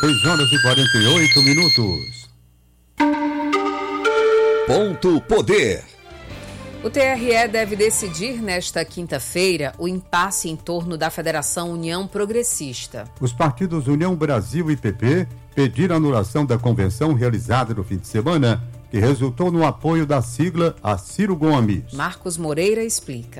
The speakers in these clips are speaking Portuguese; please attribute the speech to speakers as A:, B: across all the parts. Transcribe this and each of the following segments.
A: 6h48.
B: Ponto Poder.
C: O TRE deve decidir nesta quinta-feira o impasse em torno da Federação União Progressista.
A: Os partidos União Brasil e PP pediram anulação da convenção realizada no fim de semana, que resultou no apoio da sigla a Ciro Gomes.
C: Marcos Moreira explica.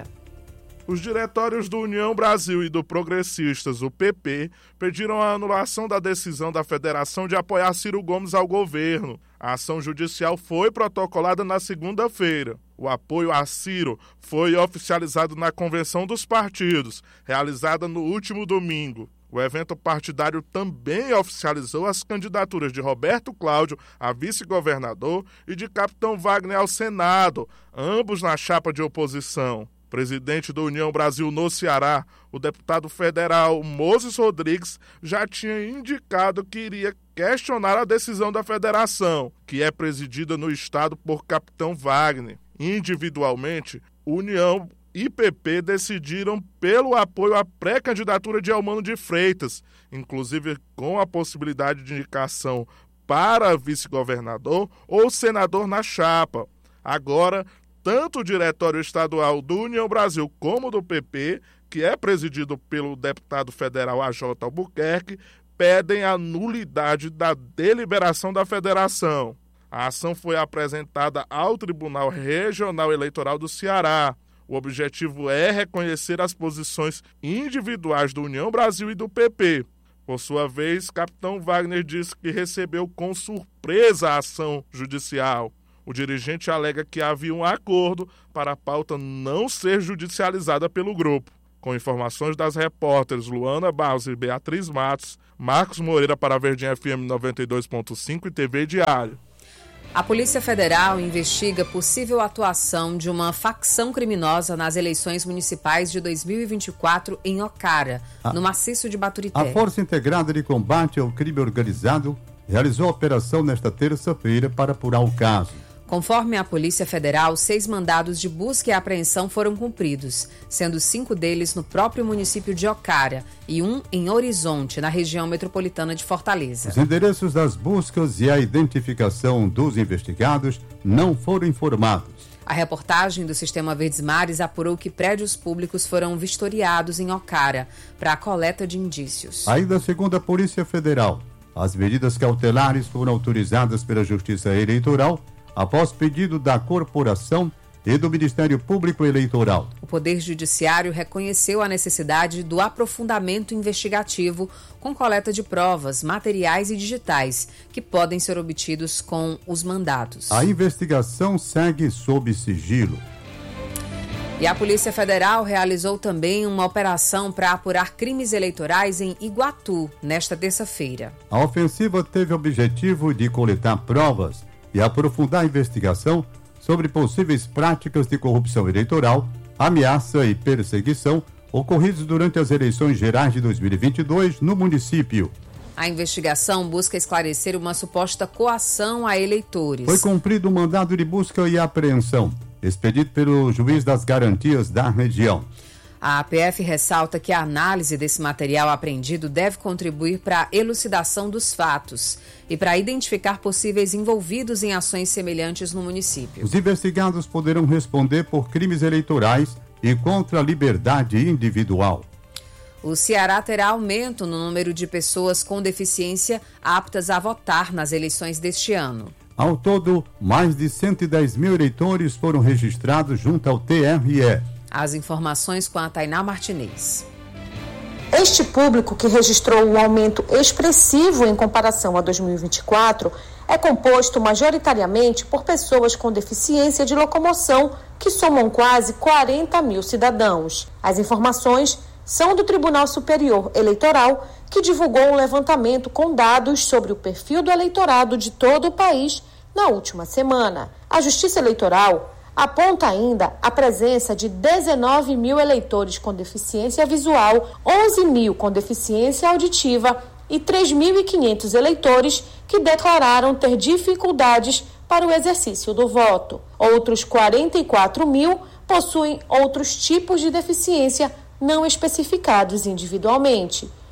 D: Os diretórios do União Brasil e do Progressistas, o PP, pediram a anulação da decisão da federação de apoiar Ciro Gomes ao governo. A ação judicial foi protocolada na segunda-feira. O apoio a Ciro foi oficializado na convenção dos partidos, realizada no último domingo. O evento partidário também oficializou as candidaturas de Roberto Cláudio a vice-governador e de Capitão Wagner ao Senado, ambos na chapa de oposição. Presidente do União Brasil no Ceará, o deputado federal Moses Rodrigues já tinha indicado que iria questionar a decisão da federação, que é presidida no estado por Capitão Wagner. Individualmente, União e PP decidiram pelo apoio à pré-candidatura de Elmano de Freitas, inclusive com a possibilidade de indicação para vice-governador ou senador na chapa. Agora, tanto o Diretório Estadual do União Brasil como do PP, que é presidido pelo deputado federal AJ Albuquerque, pedem a nulidade da deliberação da federação. A ação foi apresentada ao Tribunal Regional Eleitoral do Ceará. O objetivo é reconhecer as posições individuais do União Brasil e do PP. Por sua vez, Capitão Wagner disse que recebeu com surpresa a ação judicial. O dirigente alega que havia um acordo para a pauta não ser judicializada pelo grupo. Com informações das repórteres Luana Barros e Beatriz Matos, Marcos Moreira para a Verdinha FM 92.5 e TV Diário.
C: A Polícia Federal investiga possível atuação de uma facção criminosa nas eleições municipais de 2024 em Ocara, no maciço de Baturité.
A: A Força Integrada de Combate ao Crime Organizado realizou a operação nesta terça-feira para apurar o caso.
C: Conforme a Polícia Federal, 6 mandados de busca e apreensão foram cumpridos, sendo 5 deles no próprio município de Ocara e 1 em Horizonte, na região metropolitana de Fortaleza.
A: Os endereços das buscas e a identificação dos investigados não foram informados.
C: A reportagem do Sistema Verdes Mares apurou que prédios públicos foram vistoriados em Ocara para a coleta de indícios.
A: Ainda segundo a Polícia Federal, as medidas cautelares foram autorizadas pela Justiça Eleitoral após pedido da corporação e do Ministério Público Eleitoral.
C: O Poder Judiciário reconheceu a necessidade do aprofundamento investigativo com coleta de provas, materiais e digitais, que podem ser obtidos com os mandados.
A: A investigação segue sob sigilo.
C: E a Polícia Federal realizou também uma operação para apurar crimes eleitorais em Iguatu, nesta terça-feira.
A: A ofensiva teve o objetivo de coletar provas e aprofundar a investigação sobre possíveis práticas de corrupção eleitoral, ameaça e perseguição ocorridos durante as eleições gerais de 2022 no município.
C: A investigação busca esclarecer uma suposta coação a eleitores.
A: Foi cumprido um mandado de busca e apreensão, expedido pelo juiz das garantias da região.
C: A APF ressalta que a análise desse material apreendido deve contribuir para a elucidação dos fatos e para identificar possíveis envolvidos em ações semelhantes no município.
A: Os investigados poderão responder por crimes eleitorais e contra a liberdade individual.
C: O Ceará terá aumento no número de pessoas com deficiência aptas a votar nas eleições deste ano.
A: Ao todo, mais de 110 mil eleitores foram registrados junto ao TRE.
C: As informações com a Tainá Martinez.
E: Este público, que registrou um aumento expressivo em comparação a 2024, é composto majoritariamente por pessoas com deficiência de locomoção, que somam quase 40 mil cidadãos. As informações são do Tribunal Superior Eleitoral, que divulgou um levantamento com dados sobre o perfil do eleitorado de todo o país na última semana. A Justiça Eleitoral aponta ainda a presença de 19 mil eleitores com deficiência visual, 11 mil com deficiência auditiva e 3.500 eleitores que declararam ter dificuldades para o exercício do voto. Outros 44 mil possuem outros tipos de deficiência não especificados individualmente.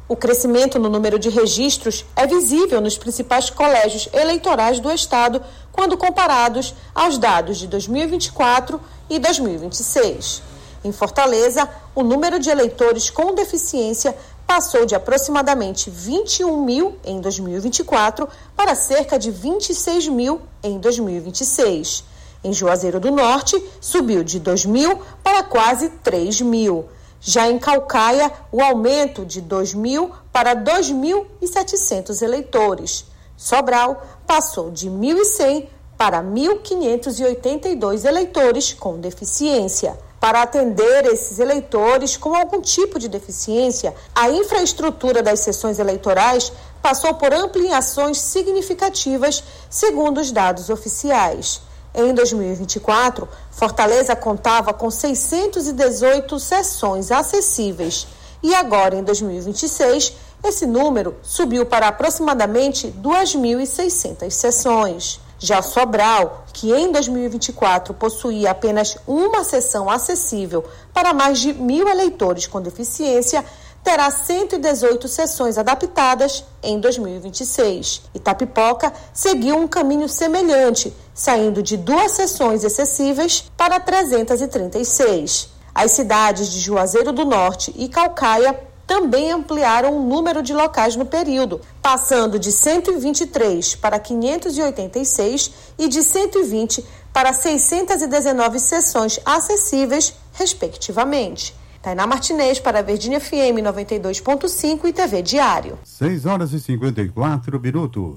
E: O crescimento no número de registros é visível nos principais colégios eleitorais do Estado quando comparados aos dados de 2024 e 2026. Em Fortaleza, o número de eleitores com deficiência passou de aproximadamente 21 mil em 2024 para cerca de 26 mil em 2026. Em Juazeiro do Norte, subiu de 2 mil para quase 3 mil. Já em Caucaia, o aumento de 2 mil para 2.700 eleitores. Sobral passou de 1.100 para 1.582 eleitores com deficiência. Para atender esses eleitores com algum tipo de deficiência, a infraestrutura das sessões eleitorais passou por ampliações significativas, segundo os dados oficiais. Em 2024, Fortaleza contava com 618 sessões acessíveis e agora, em 2026, esse número subiu para aproximadamente 2.600 sessões. Já Sobral, que em 2024 possuía apenas uma sessão acessível para mais de 1.000 eleitores com deficiência, terá 118 sessões adaptadas em 2026. Itapipoca seguiu um caminho semelhante, saindo de 2 sessões acessíveis para 336. As cidades de Juazeiro do Norte e Caucaia também ampliaram o número de locais no período, passando de 123 para 586 e de 120 para 619 sessões acessíveis, respectivamente. Tainá Martinez para a Verdinha FM 92.5 e TV Diário.
A: 6h54.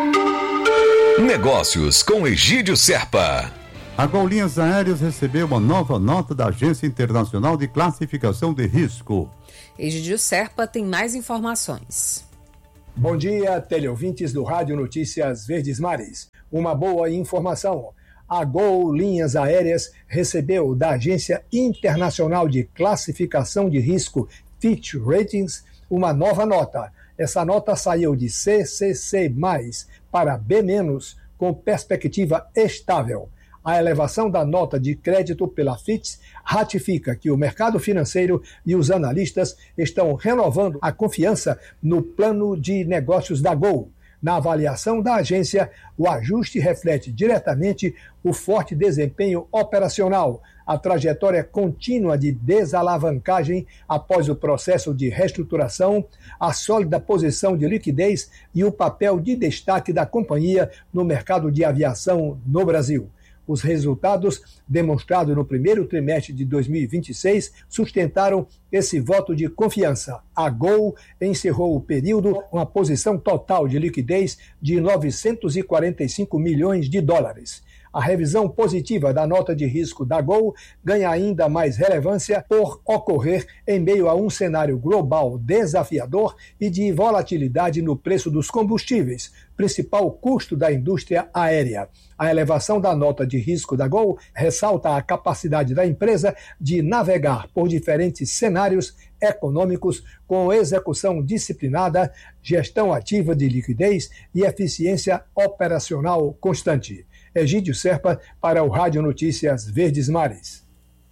B: Negócios com Egídio Serpa.
A: A Gol Linhas Aéreas recebeu uma nova nota da Agência Internacional de Classificação de Risco.
C: Egídio Serpa tem mais informações.
F: Bom dia, teleouvintes do Rádio Notícias Verdes Mares. Uma boa informação. A Gol Linhas Aéreas recebeu da Agência Internacional de Classificação de Risco, Fitch Ratings, uma nova nota. Essa nota saiu de CCC+, para B-, com perspectiva estável. A elevação da nota de crédito pela Fitch ratifica que o mercado financeiro e os analistas estão renovando a confiança no plano de negócios da Gol. Na avaliação da agência, o ajuste reflete diretamente o forte desempenho operacional, a trajetória contínua de desalavancagem após o processo de reestruturação, a sólida posição de liquidez e o papel de destaque da companhia no mercado de aviação no Brasil. Os resultados demonstrados no primeiro trimestre de 2026 sustentaram esse voto de confiança. A Gol encerrou o período com uma posição total de liquidez de 945 milhões de dólares. A revisão positiva da nota de risco da Gol ganha ainda mais relevância por ocorrer em meio a um cenário global desafiador e de volatilidade no preço dos combustíveis, principal custo da indústria aérea. A elevação da nota de risco da Gol ressalta a capacidade da empresa de navegar por diferentes cenários econômicos com execução disciplinada, gestão ativa de liquidez e eficiência operacional constante. Egídio Serpa para o Rádio Notícias Verdes Mares.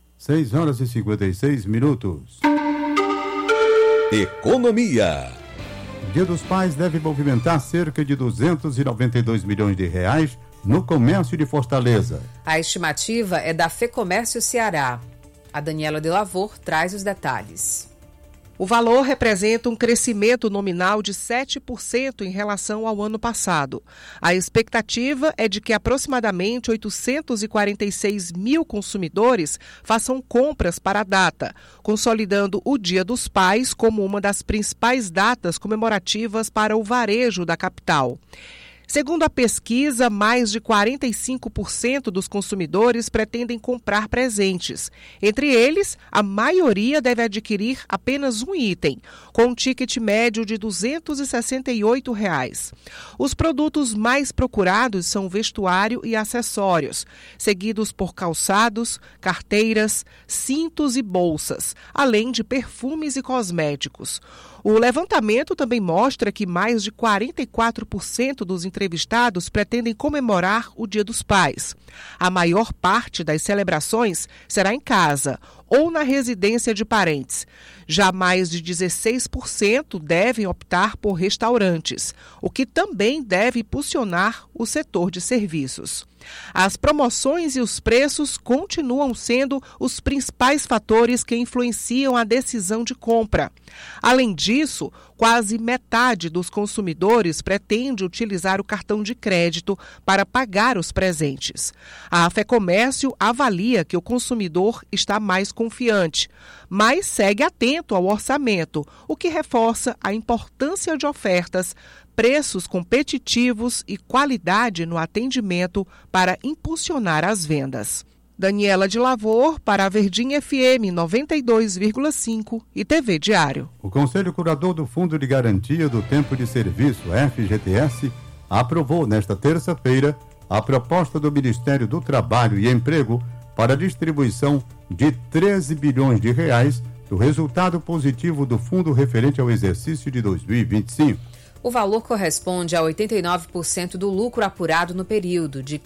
A: 6h56.
B: Economia.
A: O Dia dos Pais deve movimentar cerca de 292 milhões de reais no comércio de Fortaleza.
C: A estimativa é da Fecomércio Ceará. A Daniela de Lavor traz os detalhes.
G: O valor representa um crescimento nominal de 7% em relação ao ano passado. A expectativa é de que aproximadamente 846 mil consumidores façam compras para a data, consolidando o Dia dos Pais como uma das principais datas comemorativas para o varejo da capital. Segundo a pesquisa, mais de 45% dos consumidores pretendem comprar presentes. Entre eles, a maioria deve adquirir apenas um item, com um ticket médio de R$ 268. Os produtos mais procurados são vestuário e acessórios, seguidos por calçados, carteiras, cintos e bolsas, além de perfumes e cosméticos. O levantamento também mostra que mais de 44% dos entrevistados pretendem comemorar o Dia dos Pais. A maior parte das celebrações será em casa, ou na residência de parentes. Já mais de 16% devem optar por restaurantes, o que também deve impulsionar o setor de serviços. As promoções e os preços continuam sendo os principais fatores que influenciam a decisão de compra. Além disso, quase metade dos consumidores pretende utilizar o cartão de crédito para pagar os presentes. A FEComércio avalia que o consumidor está mais confiante, mas segue atento ao orçamento, o que reforça a importância de ofertas, preços competitivos e qualidade no atendimento para impulsionar as vendas. Daniela de Lavor para a Verdinha FM 92,5 e TV Diário.
A: O Conselho Curador do Fundo de Garantia do Tempo de Serviço, FGTS, aprovou nesta terça-feira a proposta do Ministério do Trabalho e Emprego para a distribuição de 13 bilhões de reais do resultado positivo do fundo referente ao exercício de 2025.
C: O valor corresponde a 89% do lucro apurado no período, de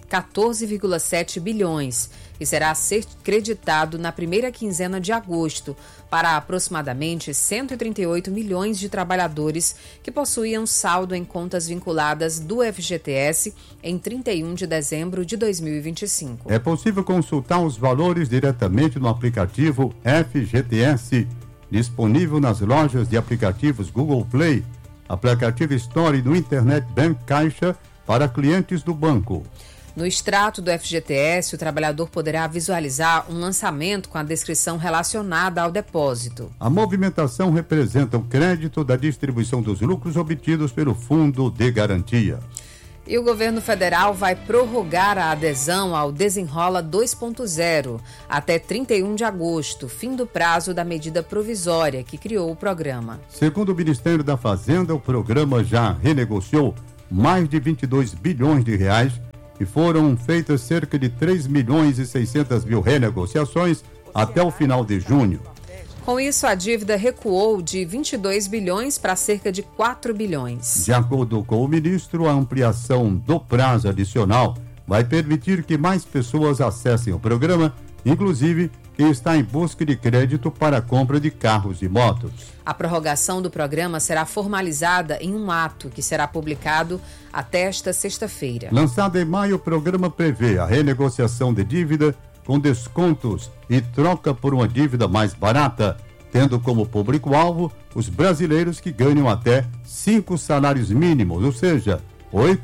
C: 14,7 bilhões, e será ser creditado na primeira quinzena de agosto para aproximadamente 138 milhões de trabalhadores que possuíam saldo em contas vinculadas do FGTS em 31 de dezembro de 2025.
A: É possível consultar os valores diretamente no aplicativo FGTS, disponível nas lojas de aplicativos Google Play, aplicativo Store no Internet Bank Caixa para clientes do banco.
C: No extrato do FGTS, o trabalhador poderá visualizar um lançamento com a descrição relacionada ao depósito.
A: A movimentação representa o crédito da distribuição dos lucros obtidos pelo Fundo de Garantia.
C: E o governo federal vai prorrogar a adesão ao Desenrola 2.0 até 31 de agosto, fim do prazo da medida provisória que criou o programa.
A: Segundo o Ministério da Fazenda, o programa já renegociou mais de 22 bilhões de reais e foram feitas cerca de 3 milhões e 600 mil renegociações até o final de junho.
C: Com isso, a dívida recuou de 22 bilhões para cerca de 4 bilhões.
A: De acordo com o ministro, a ampliação do prazo adicional vai permitir que mais pessoas acessem o programa, inclusive quem está em busca de crédito para a compra de carros e motos.
C: A prorrogação do programa será formalizada em um ato que será publicado até esta sexta-feira.
A: Lançado em maio, o programa prevê a renegociação de dívida com descontos e troca por uma dívida mais barata, tendo como público-alvo os brasileiros que ganham até 5 salários mínimos, ou seja, R$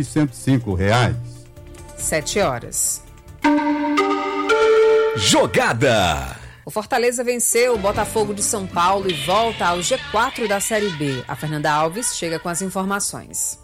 A: 8.105.
C: 7 horas.
B: Jogada!
C: O Fortaleza venceu o Botafogo de São Paulo e volta ao G4 da Série B. A Fernanda Alves chega com as informações.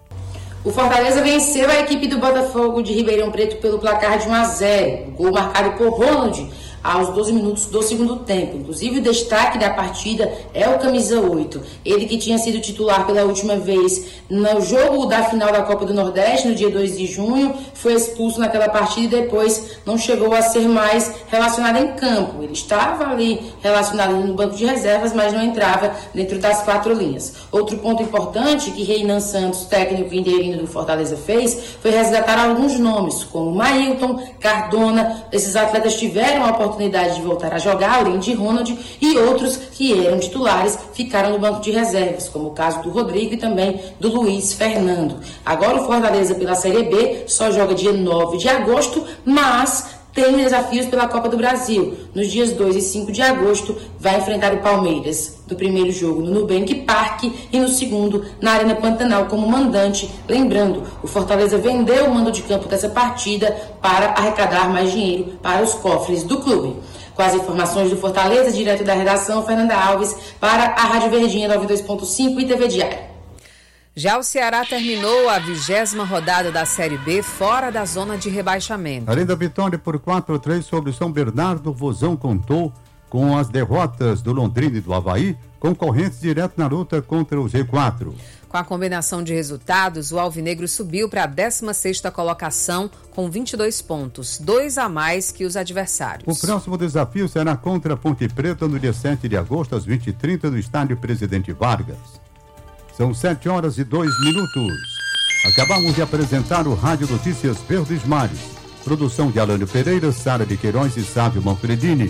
H: O Fortaleza venceu a equipe do Botafogo de Ribeirão Preto pelo placar de 1-0. O gol marcado por Ronald aos 12 minutos do segundo tempo. Inclusive, o destaque da partida é o camisa 8. Ele que tinha sido titular pela última vez no jogo da final da Copa do Nordeste, no dia 2 de junho, foi expulso naquela partida e depois não chegou a ser mais relacionado em campo. Ele estava ali relacionado no banco de reservas, mas não entrava dentro das 4 linhas. Outro ponto importante que Reinan Santos, técnico interino do Fortaleza, fez foi resgatar alguns nomes, como Mailton, Cardona. Esses atletas tiveram a oportunidade de voltar a jogar, além de Ronald, e outros que eram titulares ficaram no banco de reservas, como o caso do Rodrigo e também do Luiz Fernando. Agora o Fortaleza pela Série B só joga dia 9 de agosto, mas tem desafios pela Copa do Brasil. Nos dias 2 e 5 de agosto vai enfrentar o Palmeiras, do primeiro jogo no Nubank Park e no segundo na Arena Pantanal como mandante. Lembrando, o Fortaleza vendeu o mando de campo dessa partida para arrecadar mais dinheiro para os cofres do clube. Com as informações do Fortaleza, direto da redação, Fernanda Alves, para a Rádio Verdinha 92.5 e TV Diário.
C: Já o Ceará terminou a 20ª rodada da Série B fora da zona de rebaixamento.
A: Além da vitória por 4-3 sobre o São Bernardo, o Vozão contou com as derrotas do Londrina e do Avaí, concorrentes direto na luta contra o G4.
C: Com a combinação de resultados, o Alvinegro subiu para a 16ª colocação com 22 pontos, 2 a mais que os adversários.
A: O próximo desafio será contra a Ponte Preta no dia 7 de agosto, às 20h30, no estádio Presidente Vargas. São 7 horas e 2 minutos. Acabamos de apresentar o Rádio Notícias Verdes Mares. Produção de Alânio Pereira, Sara de Queiroz e Sávio Manfredini.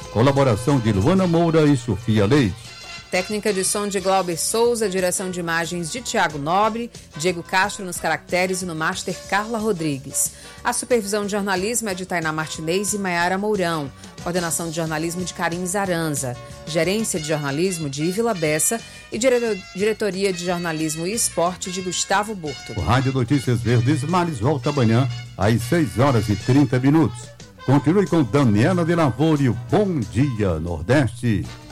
A: Colaboração de Luana Moura e Sofia Leite.
C: Técnica de som de Glauber Souza, direção de imagens de Tiago Nobre, Diego Castro nos caracteres e no master Carla Rodrigues. A supervisão de jornalismo é de Tainá Martinez e Maiara Mourão. Coordenação de jornalismo de Karim Zaranza. Gerência de jornalismo de Ívila Bessa e diretoria de jornalismo e esporte de Gustavo Burto.
A: O Rádio Notícias Verdes Mares volta amanhã às 6h30. Continue com Daniela de Lavoro e o Bom Dia Nordeste.